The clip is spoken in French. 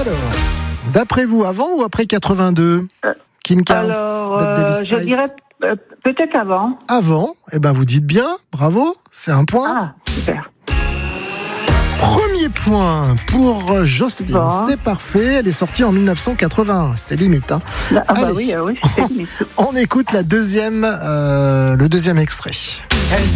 Alors, d'après vous, avant ou après 82 Kim Carnes, Bette Davis je dirais peut-être avant. Avant, vous dites bien, bravo, c'est un point. Ah, super. Premier point pour Jocelyne, Bon. c'est parfait, elle est sortie en 1980, c'était limite. Hein. Allez, Oui, c'était limite. on écoute le deuxième extrait.